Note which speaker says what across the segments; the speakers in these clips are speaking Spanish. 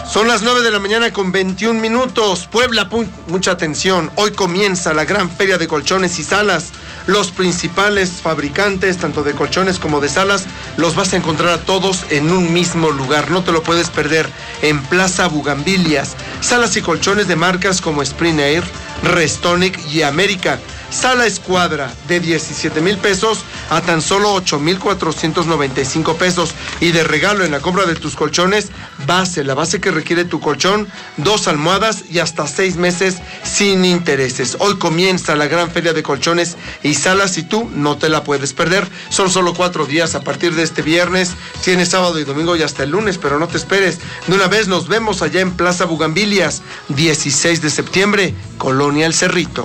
Speaker 1: Son las 9:21 a.m. Puebla, mucha atención. Hoy comienza la gran feria de colchones y salas. Los principales fabricantes, tanto de colchones como de salas, los vas a encontrar a todos en un mismo lugar. No te lo puedes perder. En Plaza Bugambilias. Salas y colchones de marcas como Spring Air, Restonic y América. Sala Escuadra de 17,000 pesos a tan solo 8,495 pesos. Y de regalo en la compra de tus colchones, la base que requiere tu colchón, 2 almohadas y hasta 6 meses sin intereses. Hoy comienza la gran feria de colchones y salas y tú no te la puedes perder. Son solo 4 días a partir de este viernes. Tienes sábado y domingo y hasta el lunes, pero no te esperes. De una vez nos vemos allá en Plaza Bugambilias, 16 de septiembre, Colonia El Cerrito.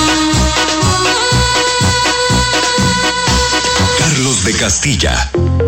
Speaker 2: Carlos de Castilla.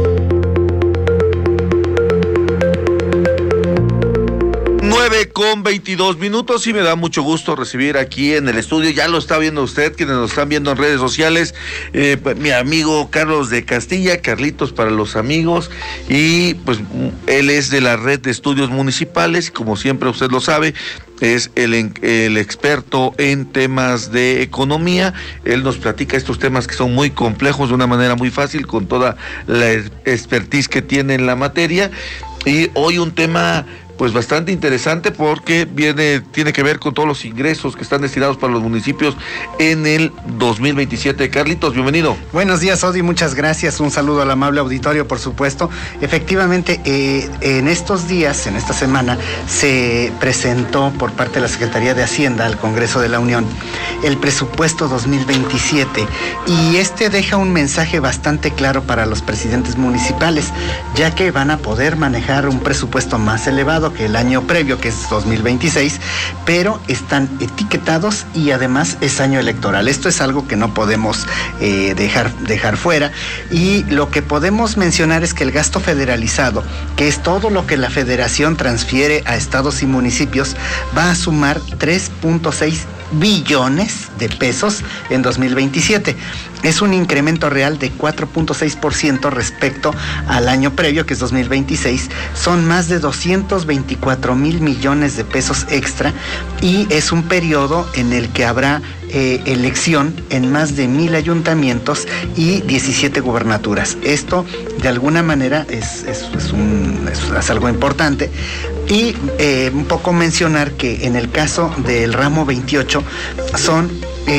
Speaker 2: Con 22 minutos y me da mucho gusto recibir aquí en el estudio, ya lo está viendo usted, quienes nos están viendo en redes sociales, mi amigo Carlos de Castilla, Carlitos para los amigos, y pues él es de la red de estudios municipales, y como siempre usted lo sabe, es el experto en temas de economía. Él nos platica estos temas que son muy complejos de una manera muy fácil, con toda la expertise que tiene en la materia, y hoy un tema pues bastante interesante porque tiene que ver con todos los ingresos que están destinados para los municipios en el 2027. Carlitos, bienvenido.
Speaker 3: Buenos días, Odi, muchas gracias. Un saludo al amable auditorio, por supuesto. Efectivamente, en estos días, en esta semana, se presentó por parte de la Secretaría de Hacienda al Congreso de la Unión el presupuesto 2027, y este deja un mensaje bastante claro para los presidentes municipales, ya que van a poder manejar un presupuesto más elevado que el año previo, que es 2026, pero están etiquetados y además es año electoral. Esto es algo que no podemos dejar fuera, y lo que podemos mencionar es que el gasto federalizado, que es todo lo que la federación transfiere a estados y municipios, va a sumar 3.6 billones de pesos en 2027. Es un incremento real de 4.6% respecto al año previo, que es 2026. Son más de 224,000 millones de pesos extra, y es un periodo en el que habrá elección en más de 1,000 ayuntamientos y 17 gubernaturas. Esto, de alguna manera, es algo importante. Y un poco mencionar que en el caso del ramo 28 son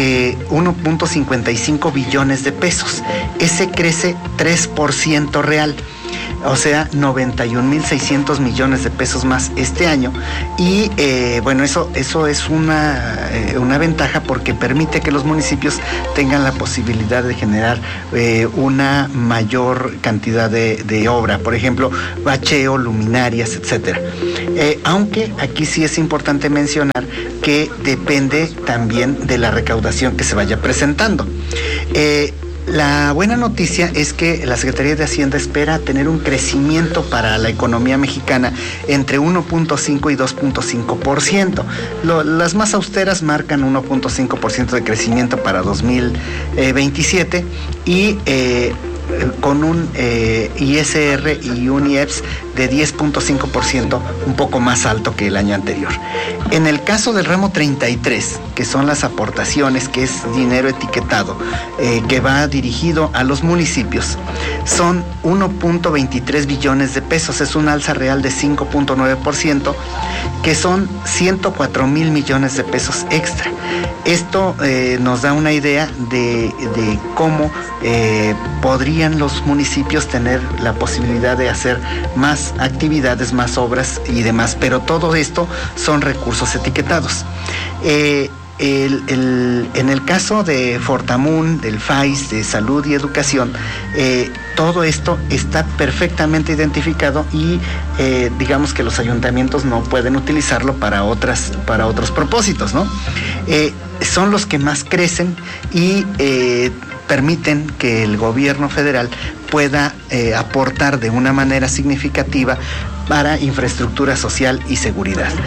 Speaker 3: 1.55 billones de pesos. Ese crece 3% real. O sea, 91,600 millones de pesos más este año. Y bueno, eso es una ventaja, porque permite que los municipios tengan la posibilidad de generar una mayor cantidad de obra, por ejemplo, bacheo, luminarias, etcétera. Aunque aquí sí es importante mencionar que depende también de la recaudación que se vaya presentando. La buena noticia es que la Secretaría de Hacienda espera tener un crecimiento para la economía mexicana entre 1.5 y 2.5%. Las más austeras marcan 1.5% de crecimiento para 2027 y con un ISR y un IEPS de 10.5%, un poco más alto que el año anterior. En el caso del ramo 33, que son las aportaciones, que es dinero etiquetado, que va dirigido a los municipios, son 1.23 billones de pesos, es un alza real de 5.9%, que son 104,000 millones de pesos extra. Esto nos da una idea de cómo podrían los municipios tener la posibilidad de hacer más actividades, más obras y demás, pero todo esto son recursos etiquetados. En el caso de Fortamun, del FAIS, de Salud y Educación, todo esto está perfectamente identificado y digamos que los ayuntamientos no pueden utilizarlo para otros propósitos, ¿no? Son los que más crecen y permiten que el gobierno federal pueda aportar de una manera significativa para infraestructura social y seguridad.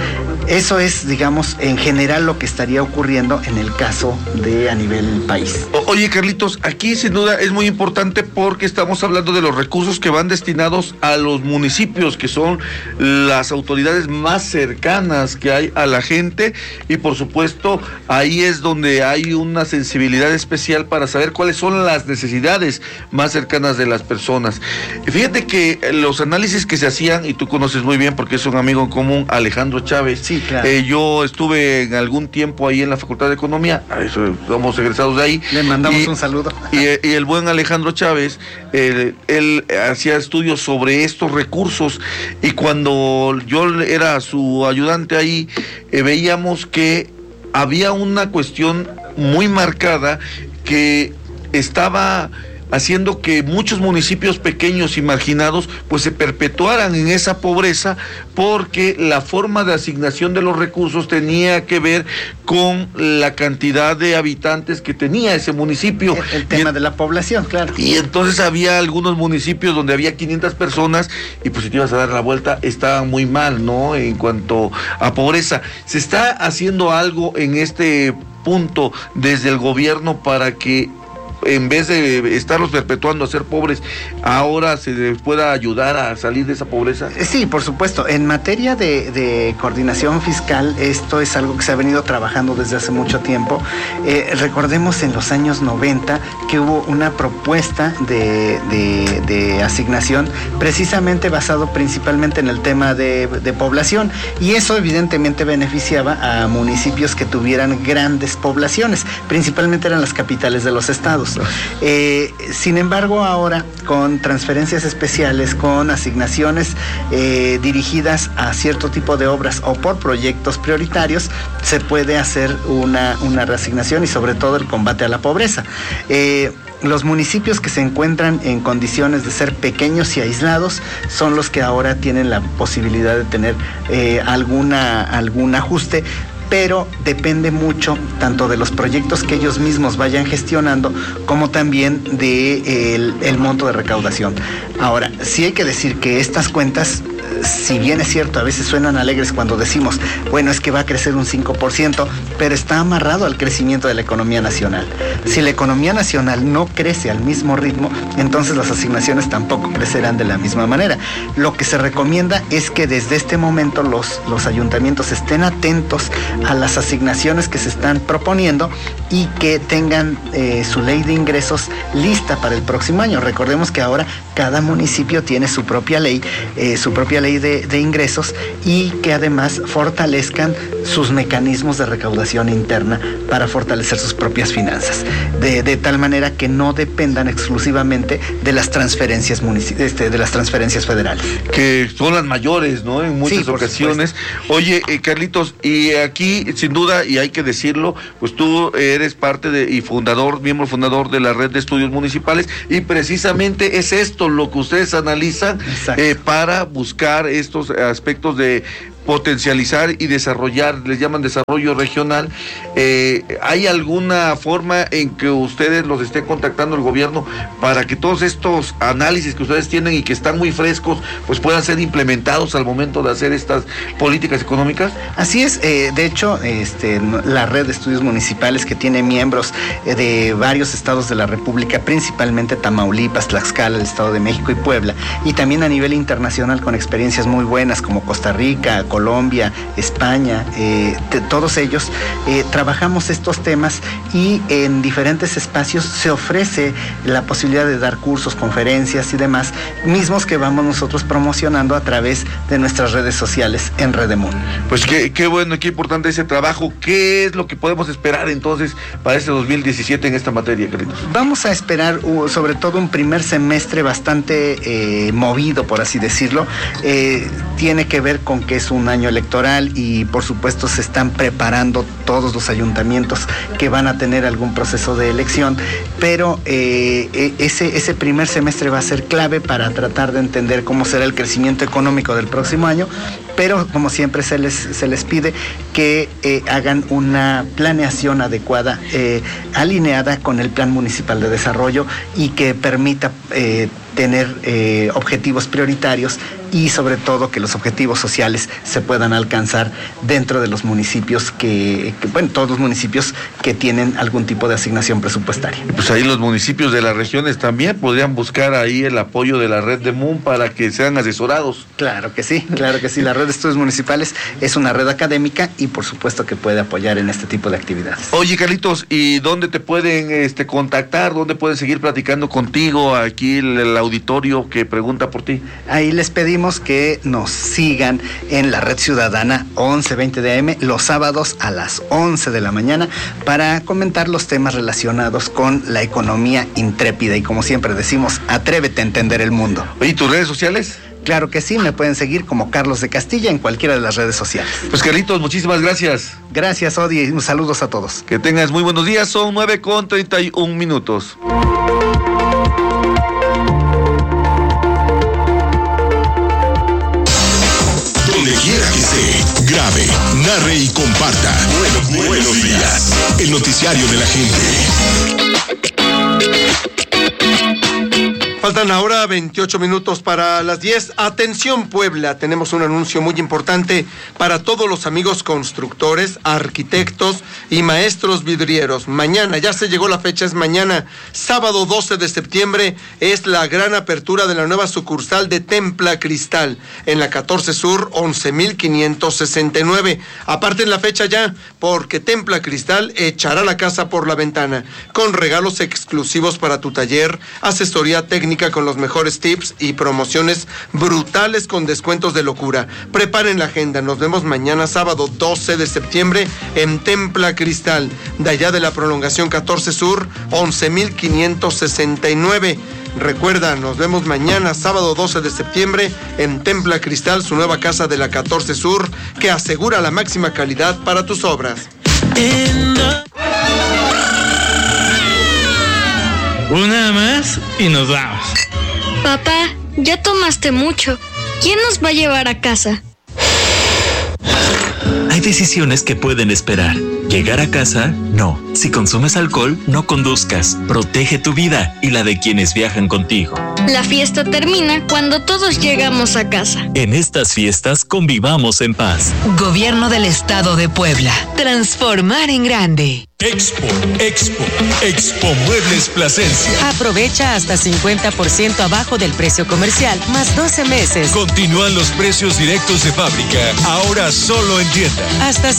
Speaker 3: Eso es, digamos, en general lo que estaría ocurriendo en el caso de a nivel país.
Speaker 2: Oye, Carlitos, aquí sin duda es muy importante porque estamos hablando de los recursos que van destinados a los municipios, que son las autoridades más cercanas que hay a la gente, y por supuesto ahí es donde hay una sensibilidad especial para saber cuáles son las necesidades más cercanas de las personas. Fíjate que los análisis que se hacían, y tú conoces muy bien porque es un amigo en común, Alejandro Chávez.
Speaker 3: Sí, claro.
Speaker 2: Yo estuve en algún tiempo ahí en la Facultad de Economía, somos egresados de ahí.
Speaker 3: Le mandamos un saludo.
Speaker 2: Y el buen Alejandro Chávez, él hacía estudios sobre estos recursos, y cuando yo era su ayudante ahí, veíamos que había una cuestión muy marcada que estaba haciendo que muchos municipios pequeños y marginados pues se perpetuaran en esa pobreza, porque la forma de asignación de los recursos tenía que ver con la cantidad de habitantes que tenía ese municipio.
Speaker 3: El tema de la población, claro.
Speaker 2: Y entonces había algunos municipios donde había 500 personas y pues si te ibas a dar la vuelta estaban muy mal, ¿no? En cuanto a pobreza. ¿Se está haciendo algo en este punto desde el gobierno para que en vez de estarlos perpetuando a ser pobres, ahora se les pueda ayudar a salir de esa pobreza?
Speaker 3: Sí, por supuesto. En materia de coordinación fiscal, esto es algo que se ha venido trabajando desde hace mucho tiempo. Recordemos en los años 90 que hubo una propuesta de asignación precisamente basado principalmente en el tema de población, y eso evidentemente beneficiaba a municipios que tuvieran grandes poblaciones, principalmente eran las capitales de los estados. Sin embargo, ahora con transferencias especiales, con asignaciones dirigidas a cierto tipo de obras o por proyectos prioritarios, se puede hacer una reasignación y sobre todo el combate a la pobreza. Los municipios que se encuentran en condiciones de ser pequeños y aislados son los que ahora tienen la posibilidad de tener algún ajuste, pero depende mucho tanto de los proyectos que ellos mismos vayan gestionando como también de el monto de recaudación. Ahora, sí hay que decir que estas cuentas, si bien es cierto, a veces suenan alegres cuando decimos, bueno, es que va a crecer un 5%, pero está amarrado al crecimiento de la economía nacional. Si la economía nacional no crece al mismo ritmo, entonces las asignaciones tampoco crecerán de la misma manera. Lo que se recomienda es que desde este momento los ayuntamientos estén atentos a las asignaciones que se están proponiendo y que tengan su ley de ingresos lista para el próximo año. Recordemos que ahora cada municipio tiene su propia ley de ingresos, y que además fortalezcan sus mecanismos de recaudación interna para fortalecer sus propias finanzas, de tal manera que no dependan exclusivamente de las transferencias federales, que
Speaker 2: son las mayores, ¿no? En muchas ocasiones. Oye, Carlitos, y aquí sin duda, y hay que decirlo, pues tú eres parte miembro fundador de la Red de Estudios Municipales, y precisamente es esto lo que ustedes analizan para buscar estos aspectos de potencializar y desarrollar, les llaman desarrollo regional. ¿Hay alguna forma en que ustedes los estén contactando el gobierno para que todos estos análisis que ustedes tienen y que están muy frescos, pues puedan ser implementados al momento de hacer estas políticas económicas?
Speaker 3: Así es. De hecho, la Red de Estudios Municipales, que tiene miembros de varios estados de la República, principalmente Tamaulipas, Tlaxcala, el Estado de México y Puebla, y también a nivel internacional con experiencias muy buenas como Costa Rica, Colombia, España, todos ellos trabajamos estos temas, y en diferentes espacios se ofrece la posibilidad de dar cursos, conferencias y demás, mismos que vamos nosotros promocionando a través de nuestras redes sociales en Redemun.
Speaker 2: Pues qué bueno, qué importante ese trabajo. ¿Qué es lo que podemos esperar entonces para este 2017 en esta materia, Carlitos?
Speaker 3: Vamos a esperar sobre todo un primer semestre bastante movido, por así decirlo. Tiene que ver con que es un año electoral y por supuesto se están preparando todos los ayuntamientos que van a tener algún proceso de elección, pero ese primer semestre va a ser clave para tratar de entender cómo será el crecimiento económico del próximo año, pero como siempre se les pide que hagan una planeación adecuada, alineada con el Plan Municipal de Desarrollo, y que permita tener objetivos prioritarios y sobre todo que los objetivos sociales se puedan alcanzar dentro de los municipios todos los municipios que tienen algún tipo de asignación presupuestaria.
Speaker 2: Pues ahí los municipios de las regiones también podrían buscar ahí el apoyo de la red de MUN para que sean asesorados.
Speaker 3: Claro que sí. La red de estudios municipales es una red académica y por supuesto que puede apoyar en este tipo de actividades.
Speaker 2: Oye, Carlitos, ¿y dónde te pueden contactar? ¿Dónde pueden seguir platicando contigo? Aquí el auditorio que pregunta por ti.
Speaker 3: Ahí les pedimos que nos sigan en la Red Ciudadana 1120 de AM los sábados a las 11 de la mañana para comentar los temas relacionados con la economía intrépida y, como siempre decimos, atrévete a entender el mundo.
Speaker 2: ¿Y tus redes sociales?
Speaker 3: Claro que sí, me pueden seguir como Carlos de Castilla en cualquiera de las redes sociales.
Speaker 2: Pues Carlitos, muchísimas gracias.
Speaker 3: Gracias, Odi, y saludos a todos.
Speaker 2: Que tengas muy buenos días, son 9:31.
Speaker 4: Donde quiera que esté, grabe, narre y comparta. Buenos días. El noticiario de la gente.
Speaker 1: Faltan ahora 28 minutos para las 10. Atención, Puebla, tenemos un anuncio muy importante para todos los amigos constructores, arquitectos y maestros vidrieros. Mañana, ya se llegó la fecha, es mañana, sábado 12 de septiembre, es la gran apertura de la nueva sucursal de Templa Cristal, en la 14 Sur, 11,569. Aparten la fecha ya, porque Templa Cristal echará la casa por la ventana, con regalos exclusivos para tu taller, asesoría técnica con los mejores tips y promociones brutales con descuentos de locura. Preparen la agenda, nos vemos mañana sábado 12 de septiembre en Templa Cristal, de allá de la prolongación 14 Sur, 11,569. Recuerda, nos vemos mañana sábado 12 de septiembre en Templa Cristal, su nueva casa de la 14 Sur, que asegura la máxima calidad para tus obras.
Speaker 5: Una más y nos vamos.
Speaker 6: Papá, ya tomaste mucho. ¿Quién nos va a llevar a casa?
Speaker 7: Hay decisiones que pueden esperar. Llegar a casa, no. Si consumes alcohol, no conduzcas. Protege tu vida y la de quienes viajan contigo.
Speaker 6: La fiesta termina cuando todos llegamos a casa.
Speaker 7: En estas fiestas convivamos en paz.
Speaker 8: Gobierno del Estado de Puebla. Transformar en grande.
Speaker 4: Expo Muebles Plasencia.
Speaker 8: Aprovecha hasta 50% abajo del precio comercial, más 12 meses.
Speaker 4: Continúan los precios directos de fábrica, ahora solo en tienda.
Speaker 8: Hasta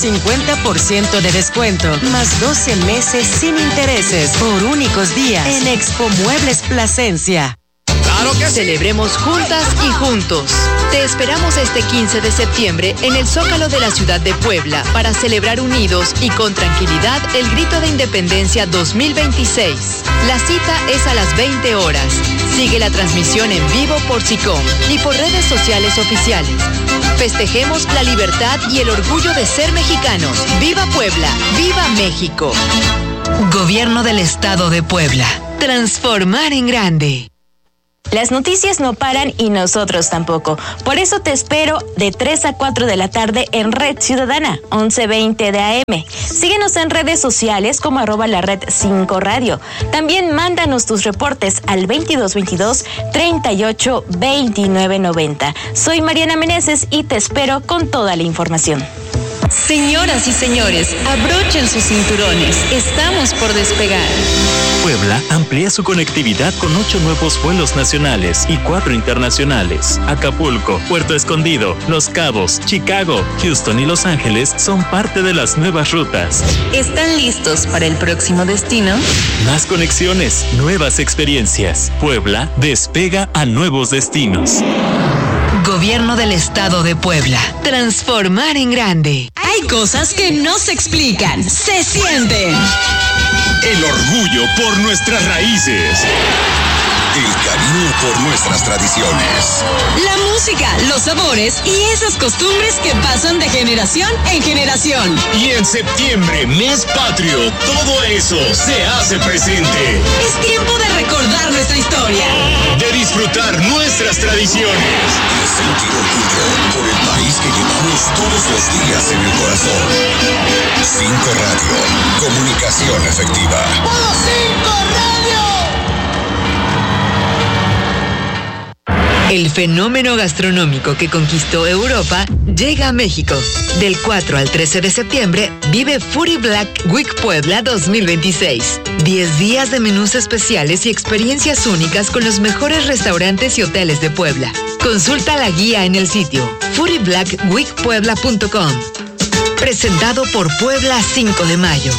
Speaker 8: 50% de descuento, más 12 meses sin intereses, por únicos días, en Expo Muebles Plasencia.
Speaker 4: ¡Claro que sí!
Speaker 8: Celebremos juntas y juntos. Te esperamos este 15 de septiembre en el Zócalo de la ciudad de Puebla para celebrar unidos y con tranquilidad el Grito de Independencia 2026. La cita es a las 20 horas. Sigue la transmisión en vivo por SICOM y por redes sociales oficiales. Festejemos la libertad y el orgullo de ser mexicanos. ¡Viva Puebla! ¡Viva México! Gobierno del Estado de Puebla. Transformar en grande.
Speaker 9: Las noticias no paran y nosotros tampoco. Por eso te espero de 3 a 4 de la tarde en Red Ciudadana, 1120 de AM. Síguenos en redes sociales como @lared5 radio. También mándanos tus reportes al 2222 38 29 90. Soy Mariana Meneses y te espero con toda la información.
Speaker 8: Señoras y señores, abrochen sus cinturones. Estamos por despegar.
Speaker 7: Puebla amplía su conectividad con 8 nuevos vuelos nacionales y 4 internacionales. Acapulco, Puerto Escondido, Los Cabos, Chicago, Houston y Los Ángeles son parte de las nuevas rutas.
Speaker 8: ¿Están listos para el próximo destino?
Speaker 7: Más conexiones, nuevas experiencias. Puebla despega a nuevos destinos.
Speaker 8: Gobierno del Estado de Puebla. Transformar en grande. Hay cosas que no se explican, se sienten.
Speaker 4: El orgullo por nuestras raíces. El cariño por nuestras tradiciones.
Speaker 8: La música, los sabores y esas costumbres que pasan de generación en generación.
Speaker 4: Y en septiembre, mes patrio, todo eso se hace presente.
Speaker 8: Es tiempo de recordar nuestra historia.
Speaker 4: De disfrutar nuestras tradiciones. De sentir orgullo por el país que llevamos todos los días en el corazón. 5 Radio, comunicación efectiva.
Speaker 1: ¡Polo 5 Radio!
Speaker 8: El fenómeno gastronómico que conquistó Europa llega a México. Del 4 al 13 de septiembre, vive Foodie Black Week Puebla 2026. 10 días de menús especiales y experiencias únicas con los mejores restaurantes y hoteles de Puebla. Consulta la guía en el sitio foodieblackweekpuebla.com. Presentado por Puebla 5 de Mayo.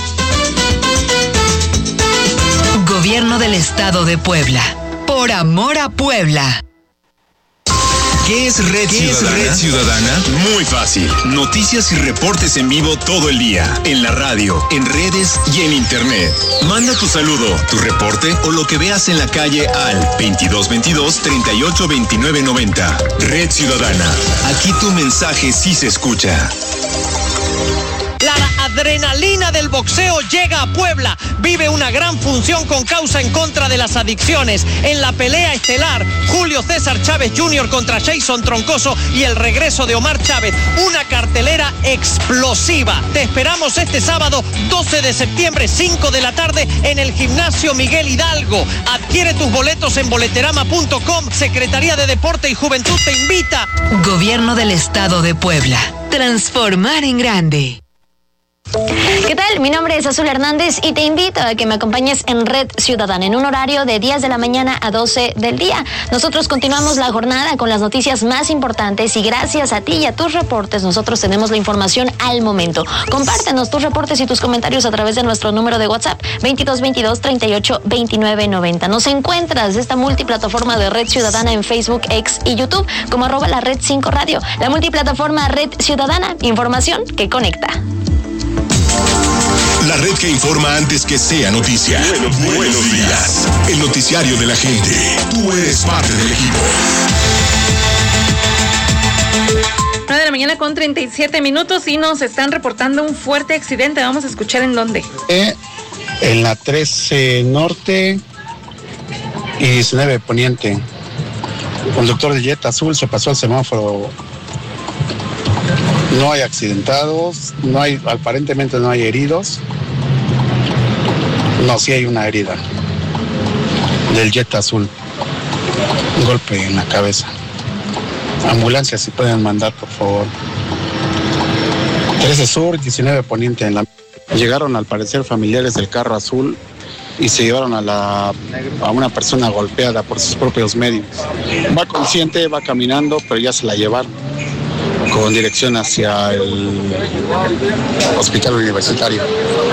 Speaker 8: Gobierno del Estado de Puebla. Por amor a Puebla.
Speaker 4: ¿Qué es Red Ciudadana? Muy fácil. Noticias y reportes en vivo todo el día. En la radio, en redes y en internet. Manda tu saludo, tu reporte o lo que veas en la calle al 2222-382990. Red Ciudadana. Aquí tu mensaje sí se escucha.
Speaker 10: La adrenalina del boxeo llega a Puebla. Vive una gran función con causa en contra de las adicciones. En la pelea estelar, Julio César Chávez Jr. contra Jason Troncoso y el regreso de Omar Chávez. Una cartelera explosiva. Te esperamos este sábado 12 de septiembre, 5 de la tarde, en el Gimnasio Miguel Hidalgo. Adquiere tus boletos en boleterama.com. Secretaría de Deporte y Juventud te invita.
Speaker 8: Gobierno del Estado de Puebla. Transformar en grande.
Speaker 11: ¿Qué tal? Mi nombre es Azul Hernández y te invito a que me acompañes en Red Ciudadana en un horario de 10 de la mañana a 12 del día. Nosotros continuamos la jornada con las noticias más importantes y gracias a ti y a tus reportes nosotros tenemos la información al momento. Compártenos tus reportes y tus comentarios a través de nuestro número de WhatsApp 2222-382990. Nos encuentras esta multiplataforma de Red Ciudadana en Facebook, X y YouTube como @la Red 5 Radio. La multiplataforma Red Ciudadana, información que conecta.
Speaker 4: La red que informa antes que sea noticia. Buenos días. El noticiario de la gente. Tú eres parte del equipo.
Speaker 12: 9 de la mañana con 37 minutos y nos están reportando un fuerte accidente. Vamos a escuchar en dónde.
Speaker 13: En la 13 Norte y 19 Poniente. El conductor de Jetta Azul se pasó al semáforo. No hay accidentados, aparentemente no hay heridos. No, sí hay una herida del Jetta Azul. Un golpe en la cabeza. Ambulancia, si pueden mandar, por favor. 13 Sur, 19 Poniente. Llegaron, al parecer, familiares del carro azul y se llevaron a una persona golpeada por sus propios medios. Va consciente, va caminando, pero ya se la llevaron con dirección hacia el hospital universitario.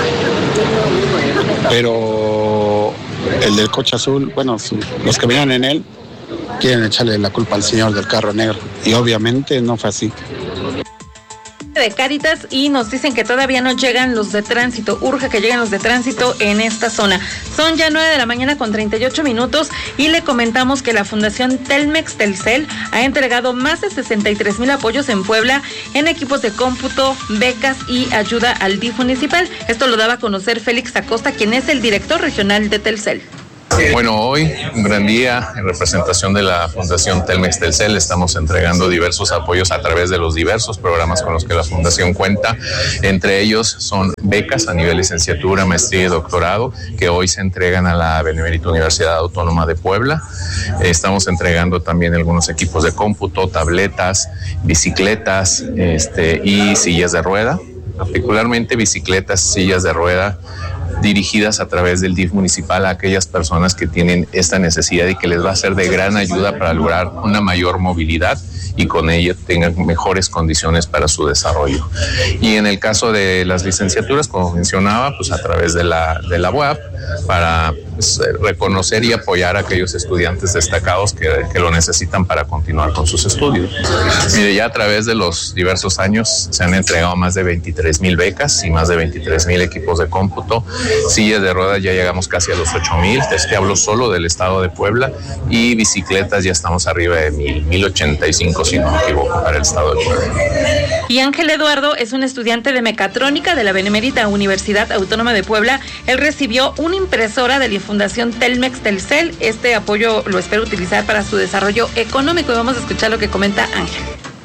Speaker 13: Pero el del coche azul, bueno, los que venían en él quieren echarle la culpa al señor del carro negro y obviamente no fue así.
Speaker 12: De Cáritas y nos dicen que todavía no llegan los de tránsito. Urge que lleguen los de tránsito en esta zona. Son ya 9 de la mañana con 38 minutos y le comentamos que la Fundación Telmex Telcel ha entregado más de 63,000 apoyos en Puebla en equipos de cómputo, becas y ayuda al DIF municipal. Esto lo daba a conocer Félix Acosta, quien es el director regional de Telcel.
Speaker 14: Bueno, hoy, un gran día, en representación de la Fundación Telmex Telcel, estamos entregando diversos apoyos a través de los diversos programas con los que la Fundación cuenta. Entre ellos son becas a nivel licenciatura, maestría y doctorado, que hoy se entregan a la Benemérita Universidad Autónoma de Puebla. Estamos entregando también algunos equipos de cómputo, tabletas, bicicletas y sillas de rueda, particularmente bicicletas, sillas de rueda, dirigidas a través del DIF municipal a aquellas personas que tienen esta necesidad y que les va a ser de gran ayuda para lograr una mayor movilidad y con ello tengan mejores condiciones para su desarrollo. Y en el caso de las licenciaturas, como mencionaba, pues a través de la UAP, para reconocer y apoyar a aquellos estudiantes destacados que lo necesitan para continuar con sus estudios. Mire, ya a través de los diversos años se han entregado más de 23,000 becas y más de 23,000 equipos de cómputo. Sillas de ruedas ya llegamos casi a los 8,000, te hablo solo del estado de Puebla, y bicicletas ya estamos arriba de 1,085, si no me equivoco, para el estado de Puebla.
Speaker 12: Y Ángel Eduardo es un estudiante de mecatrónica de la Benemérita Universidad Autónoma de Puebla. Él recibió una impresora de la Fundación Telmex Telcel. Este apoyo lo espera utilizar para su desarrollo económico y vamos a escuchar lo que comenta Ángel.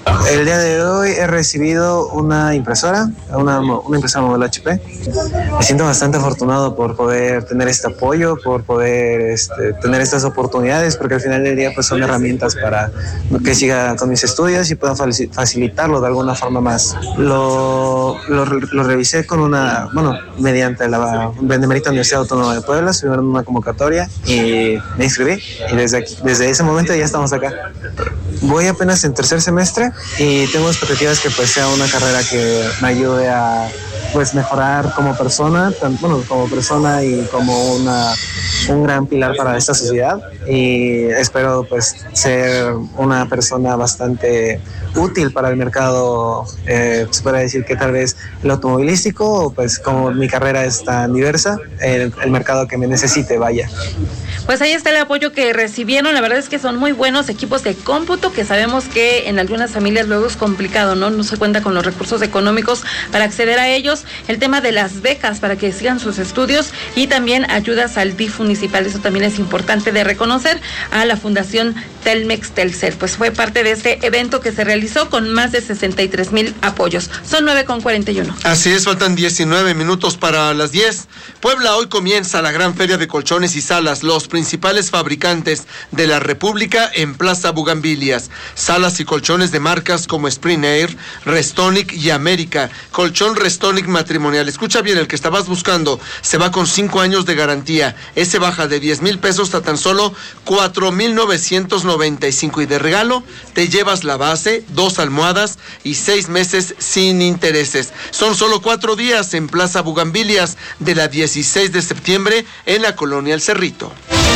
Speaker 15: El día de hoy he recibido una impresora modelo HP. Me siento bastante afortunado por poder tener este apoyo, por poder tener estas oportunidades, porque al final del día pues son herramientas para que siga con mis estudios y pueda facilitarlo de alguna forma más. Lo revisé mediante la Benemérita Universidad Autónoma de Puebla, subieron una convocatoria y me inscribí, y desde ese momento ya estamos acá. Voy apenas en tercer semestre y tengo expectativas que pues sea una carrera que me ayude a pues mejorar como persona, y como un gran pilar para esta sociedad, y espero pues ser una persona bastante útil para el mercado, se puede decir que tal vez el automovilístico, o pues como mi carrera es tan diversa, el mercado que me necesite, vaya.
Speaker 12: Pues ahí está el apoyo que recibieron. La verdad es que son muy buenos equipos de cómputo, que sabemos que en algunas familias luego es complicado, ¿no? No se cuenta con los recursos económicos para acceder a ellos. El tema de las becas para que sigan sus estudios, y también ayudas al DIF municipal. Eso también es importante de reconocer a la Fundación Telmex Telcel. Pues fue parte de este evento que se realizó con más de 63,000 apoyos. Son 9:41.
Speaker 1: Así es, faltan 19 minutos para las 10. Puebla, hoy comienza la gran feria de colchones y salas, los principales fabricantes de la República en Plaza Bugambilias. Salas y colchones de marcas como Spring Air, Restonic y América. Colchón Restonic matrimonial. Escucha bien, el que estabas buscando se va con 5 años de garantía. Ese baja de 10,000 pesos a tan solo 4,995. Y de regalo te llevas la base, 2 almohadas y 6 meses sin intereses. Son solo 4 días en Plaza Bugambilias, de la 16 de septiembre en la colonia El Cerrito.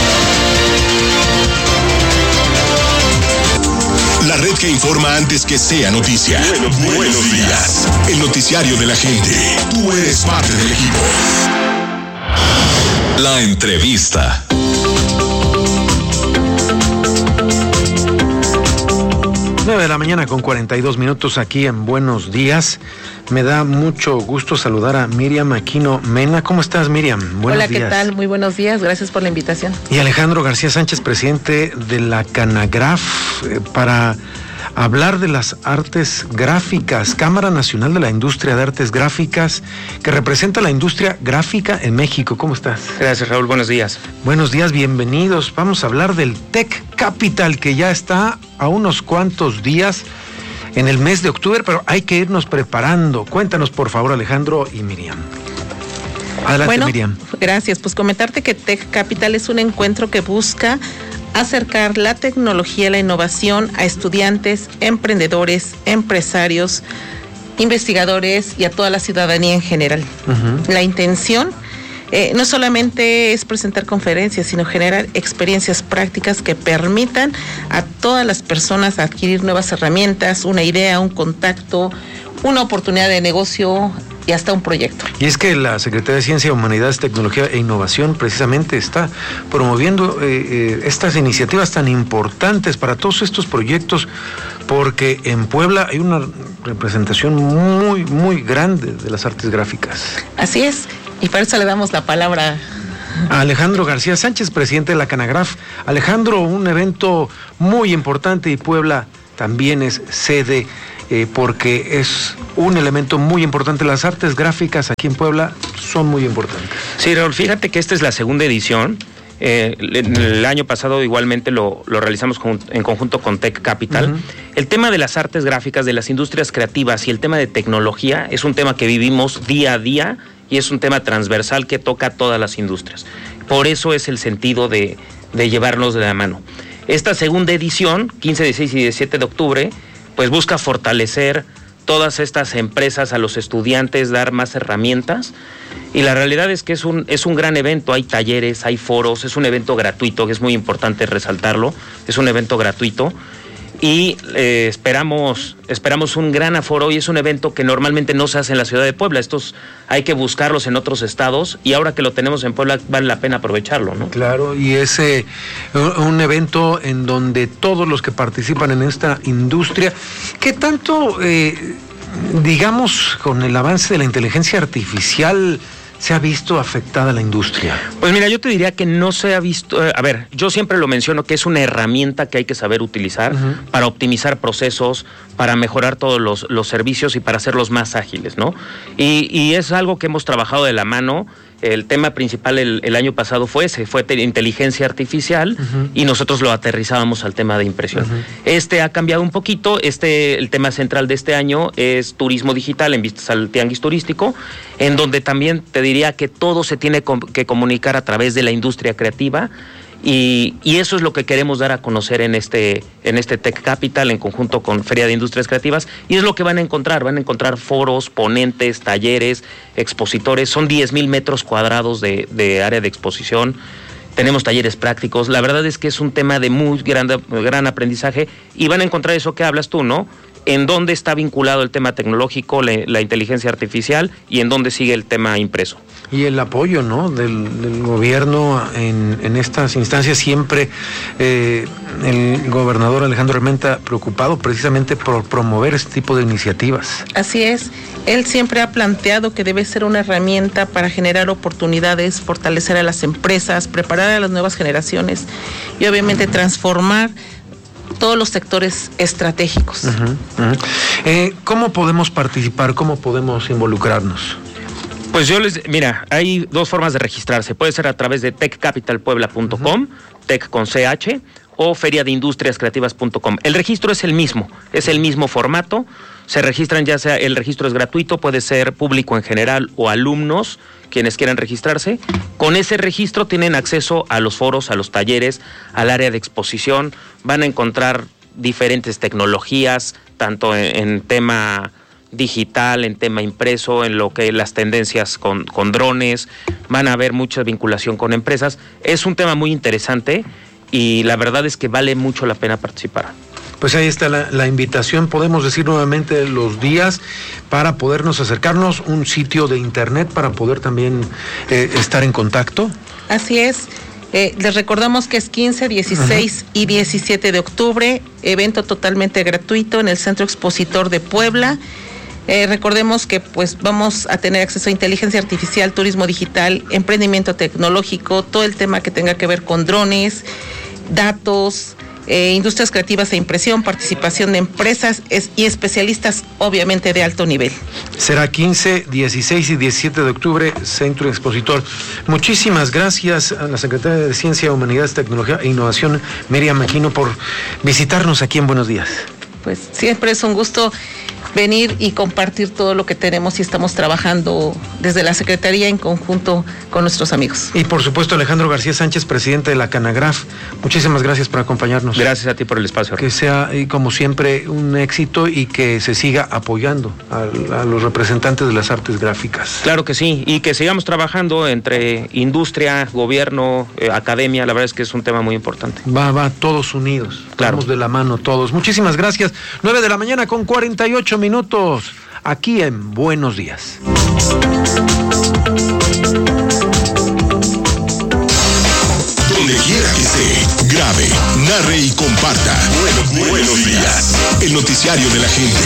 Speaker 4: La red que informa antes que sea noticia. Buenos días. El noticiario de la gente. Tú eres parte del equipo. La entrevista.
Speaker 16: De la mañana con 42 minutos aquí en Buenos Días. Me da mucho gusto saludar a Miriam Aquino Mena. ¿Cómo estás, Miriam? Buenos días.
Speaker 17: Hola, ¿qué tal? Muy buenos días. Gracias por la invitación.
Speaker 16: Y Alejandro García Sánchez, presidente de la Canagraf, para hablar de las artes gráficas, Cámara Nacional de la Industria de Artes Gráficas, que representa la industria gráfica en México. ¿Cómo estás?
Speaker 18: Gracias, Raúl. Buenos días.
Speaker 16: Buenos días, bienvenidos. Vamos a hablar del Tech Capital, que ya está a unos cuantos días en el mes de octubre, pero hay que irnos preparando. Cuéntanos, por favor, Alejandro y Miriam. Adelante, Miriam.
Speaker 17: Gracias. Pues comentarte que Tech Capital es un encuentro que busca acercar la tecnología y la innovación a estudiantes, emprendedores, empresarios, investigadores y a toda la ciudadanía en general. La intención no solamente es presentar conferencias, sino generar experiencias prácticas que permitan a todas las personas adquirir nuevas herramientas, una idea, un contacto, una oportunidad de negocio y hasta un proyecto.
Speaker 16: Y es que la Secretaría de Ciencia, Humanidades, Tecnología e Innovación precisamente está promoviendo estas iniciativas tan importantes para todos estos proyectos, porque en Puebla hay una representación muy, muy grande de las artes gráficas.
Speaker 17: Así es, y para eso le damos la palabra
Speaker 16: a Alejandro García Sánchez, presidente de la Canagraf. Alejandro, un evento muy importante, y Puebla también es sede, porque es un elemento muy importante. Las artes gráficas aquí en Puebla son muy importantes.
Speaker 18: Sí, Raúl, fíjate que esta es la segunda edición. El año pasado igualmente lo realizamos en conjunto con Tech Capital. El tema de las artes gráficas, de las industrias creativas y el tema de tecnología es un tema que vivimos día a día y es un tema transversal que toca a todas las industrias. Por eso es el sentido de llevarnos de la mano. Esta segunda edición, 15, 16 y 17 de octubre, pues busca fortalecer todas estas empresas, a los estudiantes, dar más herramientas, y la realidad es que es un gran evento. Hay talleres, hay foros, es un evento gratuito, que es muy importante resaltarlo, es un evento gratuito, y esperamos un gran aforo, y es un evento que normalmente no se hace en la ciudad de Puebla. Estos hay que buscarlos en otros estados, y ahora que lo tenemos en Puebla vale la pena aprovecharlo, ¿no?
Speaker 16: Claro, y es un evento en donde todos los que participan en esta industria, que tanto, digamos, con el avance de la inteligencia artificial, se ha visto afectada la industria?
Speaker 18: Pues mira, yo te diría que no se ha visto, yo siempre lo menciono que es una herramienta que hay que saber utilizar para optimizar procesos, para mejorar todos los servicios y para hacerlos más ágiles, ¿no? Y es algo que hemos trabajado de la mano. El tema principal el año pasado fue inteligencia artificial y nosotros lo aterrizábamos al tema de impresión. Ha cambiado un poquito, el tema central de este año es turismo digital en vistas al tianguis turístico, en donde también te diría que todo se tiene que comunicar a través de la industria creativa. Y eso es lo que queremos dar a conocer en este Tech Capital en conjunto con Feria de Industrias Creativas, y es lo que van a encontrar foros, ponentes, talleres, expositores. Son 10,000 metros cuadrados de área de exposición. Tenemos talleres prácticos. La verdad es que es un tema de muy gran aprendizaje, y van a encontrar eso que hablas tú, ¿no? En dónde está vinculado el tema tecnológico, la inteligencia artificial, y en dónde sigue el tema impreso.
Speaker 16: Y el apoyo, ¿no?, del gobierno en estas instancias, siempre el gobernador Alejandro Armenta preocupado precisamente por promover este tipo de iniciativas.
Speaker 17: Así es, él siempre ha planteado que debe ser una herramienta para generar oportunidades, fortalecer a las empresas, preparar a las nuevas generaciones y obviamente transformar todos los sectores estratégicos.
Speaker 16: ¿Cómo podemos participar? ¿Cómo podemos involucrarnos?
Speaker 18: Pues mira, hay dos formas de registrarse. Puede ser a través de techcapitalpuebla.com, tech con CH, o feriadeindustriascreativas.com. El registro es el mismo formato. Se registran, ya sea el registro es gratuito, puede ser público en general o alumnos quienes quieran registrarse. Con ese registro tienen acceso a los foros, a los talleres, al área de exposición. Van a encontrar diferentes tecnologías, tanto en tema digital, en tema impreso, en lo que las tendencias con drones. Van a haber mucha vinculación con empresas. Es un tema muy interesante y la verdad es que vale mucho la pena participar.
Speaker 16: Pues ahí está la invitación, podemos decir nuevamente los días para podernos acercarnos, un sitio de internet para poder también estar en contacto.
Speaker 17: Así es. Les recordamos que es 15, 16 y 17 de octubre, evento totalmente gratuito en el Centro Expositor de Puebla. Recordemos que pues vamos a tener acceso a inteligencia artificial, turismo digital, emprendimiento tecnológico, todo el tema que tenga que ver con drones, datos, industrias creativas e impresión, participación de empresas y especialistas obviamente de alto nivel.
Speaker 16: Será 15, 16 y 17 de octubre, Centro Expositor. Muchísimas gracias a la Secretaria de Ciencia, Humanidades, Tecnología e Innovación, Miriam Aquino, por visitarnos aquí en Buenos Días.
Speaker 17: Pues siempre es un gusto venir y compartir todo lo que tenemos y estamos trabajando desde la Secretaría en conjunto con nuestros amigos.
Speaker 16: Y por supuesto Alejandro García Sánchez, presidente de la Canagraf, muchísimas gracias por acompañarnos.
Speaker 18: Gracias a ti por el espacio.
Speaker 16: Que sea, como siempre, un éxito y que se siga apoyando a los representantes de las artes gráficas.
Speaker 18: Claro que sí, y que sigamos trabajando entre industria, gobierno, academia. La verdad es que es un tema muy importante.
Speaker 16: Va, todos unidos.
Speaker 18: Claro.
Speaker 16: Vamos de la mano todos. Muchísimas gracias. 9 de la mañana con 48 minutos, aquí en Buenos Días.
Speaker 4: Donde quiera que esté, grabe, narre y comparta. Buenos días, el noticiario de la gente.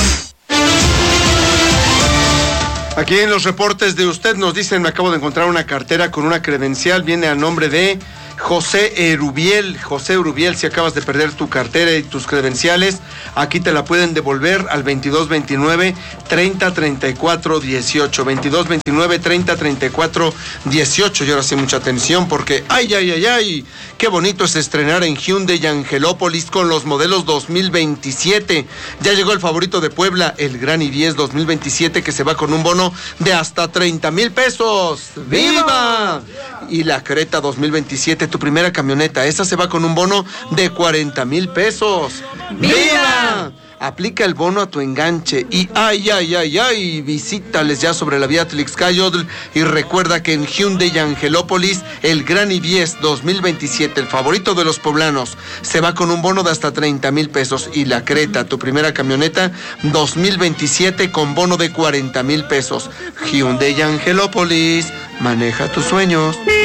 Speaker 1: Aquí en los reportes de usted nos dicen, me acabo de encontrar una cartera con una credencial, viene a nombre de José Erubiel. José Erubiel, si acabas de perder tu cartera y tus credenciales, aquí te la pueden devolver al 2229-3034-18. 2229-3034-18. Y ahora sí, mucha atención porque ¡ay! ¡Qué bonito es estrenar en Hyundai Angelópolis con los modelos 2027! Ya llegó el favorito de Puebla, el Gran i10 2027, que se va con un bono de hasta 30,000 pesos. ¡Viva! Y la Creta 2027, tu primera camioneta, esa se va con un bono de 40,000 pesos. ¡Viva! Aplica el bono a tu enganche y ¡ay! Visítales ya sobre la vía Tlixcayotl y recuerda que en Hyundai Angelópolis el Gran i10 2027, el favorito de los poblanos, se va con un bono de hasta 30,000 pesos y la Creta, tu primera camioneta 2027 con bono de 40,000 pesos. Hyundai Angelópolis, maneja tus sueños.